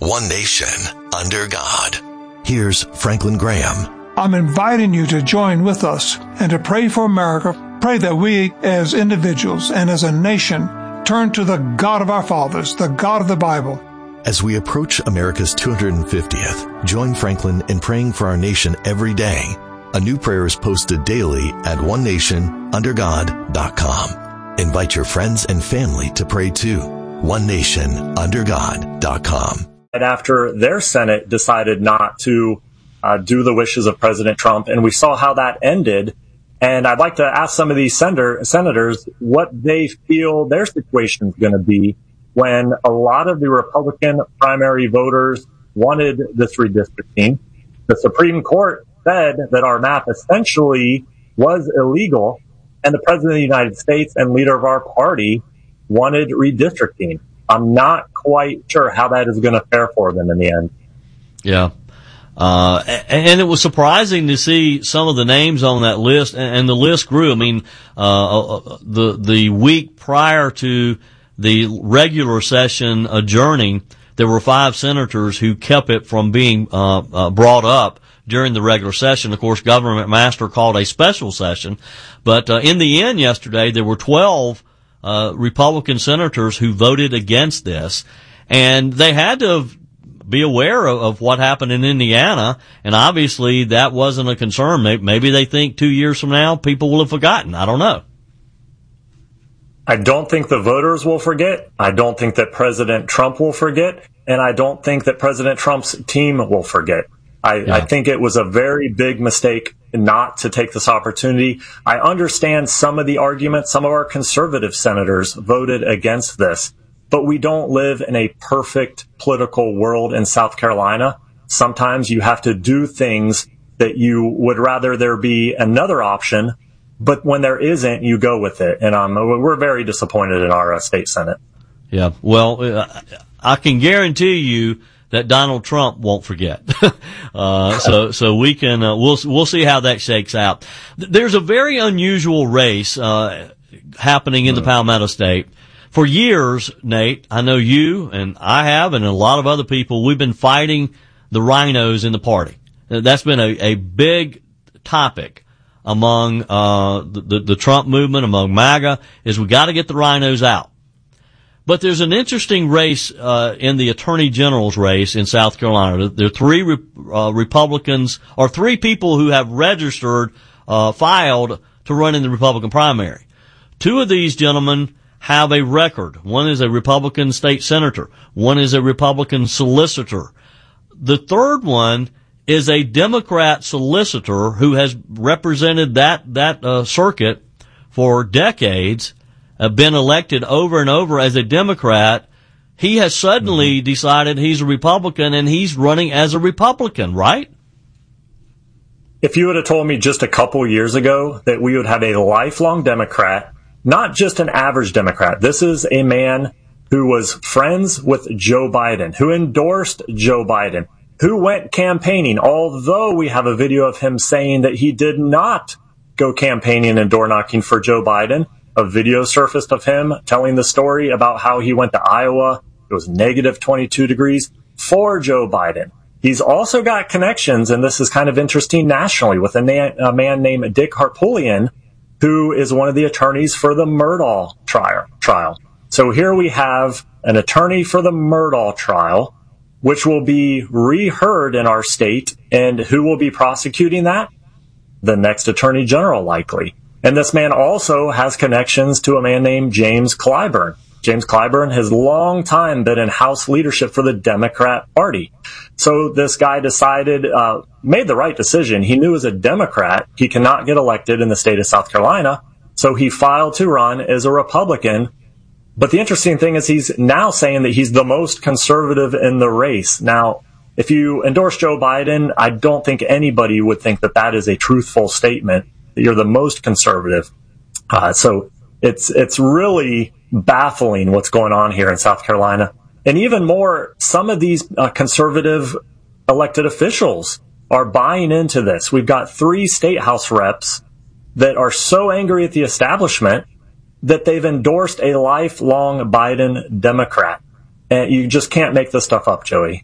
one nation, under God. Here's Franklin Graham. I'm inviting you to join with us and to pray for America. Pray that we as individuals and as a nation turn to the God of our fathers, the God of the Bible. As we approach America's 250th, join Franklin in praying for our nation every day. A new prayer is posted daily at onenationundergod.com. Invite your friends and family to pray too. onenationundergod.com. After their Senate decided not to do the wishes of President Trump, and we saw how that ended. And I'd like to ask some of these senators what they feel their situation is going to be when a lot of the Republican primary voters wanted this redistricting. The Supreme Court said that our map essentially was illegal, and the President of the United States and leader of our party wanted redistricting. I'm not quite sure how that is going to fare for them in the end. Yeah. And it was surprising to see some of the names on that list, and the list grew. I mean, the week prior to the regular session adjourning, there were 5 senators who kept it from being brought up during the regular session. Of course, Government Master called a special session, but in the end yesterday there were 12 Republican senators who voted against this, and they had to be aware of what happened in Indiana, and obviously that wasn't a concern. Maybe they think 2 years from now people will have forgotten. I don't know. I don't think the voters will forget. I don't think that President Trump will forget. And I don't think that President Trump's team will forget. I think it was a very big mistake not to take this opportunity. I understand some of the arguments. Some of our conservative senators voted against this. But we don't live in a perfect political world in South Carolina. Sometimes you have to do things that you would rather there be another option. But when there isn't, you go with it. And we're very disappointed in our state Senate. Yeah, well, I can guarantee you that Donald Trump won't forget. So we can, we'll see how that shakes out. There's a very unusual race, happening in the Palmetto State. For years, Nate, I know you and I have, and a lot of other people, we've been fighting the rhinos in the party. That's been a big topic among, the Trump movement, among MAGA, is we gotta get the rhinos out. But there's an interesting race in the Attorney General's race in South Carolina. There are 3 Republicans, or 3 people who have registered, filed to run in the Republican primary. 2 of these gentlemen have a record. One is a Republican state senator. One is a Republican solicitor. The third one is a Democrat solicitor who has represented that circuit for decades. Been elected over and over as a Democrat. He has suddenly decided he's a Republican, and he's running as a Republican, right? If you would have told me just a couple years ago that we would have a lifelong Democrat, not just an average Democrat, this is a man who was friends with Joe Biden, who endorsed Joe Biden, who went campaigning, although we have a video of him saying that he did not go campaigning and door knocking for Joe Biden. A video surfaced of him telling the story about how he went to Iowa. It was negative 22 degrees for Joe Biden. He's also got connections, and this is kind of interesting nationally, with a man named Dick Harpootlian, who is one of the attorneys for the Murdaugh trial. So here we have an attorney for the Murdaugh trial, which will be reheard in our state. And who will be prosecuting that? The next attorney general, likely. And this man also has connections to a man named James Clyburn. James Clyburn has long time been in House leadership for the Democrat Party. So this guy decided, made the right decision. He knew as a Democrat he cannot get elected in the state of South Carolina, so he filed to run as a Republican. But the interesting thing is he's now saying that he's the most conservative in the race. Now, if you endorse Joe Biden, I don't think anybody would think that that is a truthful statement, that you're the most conservative. So it's really baffling what's going on here in South Carolina. And even more, some of these conservative elected officials are buying into this. We've got 3 state house reps that are so angry at the establishment that they've endorsed a lifelong Biden Democrat. And you just can't make this stuff up, Joey.